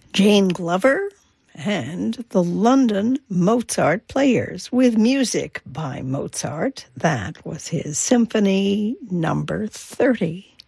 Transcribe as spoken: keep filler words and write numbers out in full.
Jane Glover and the London Mozart Players with music by Mozart. That was his Symphony number thirty.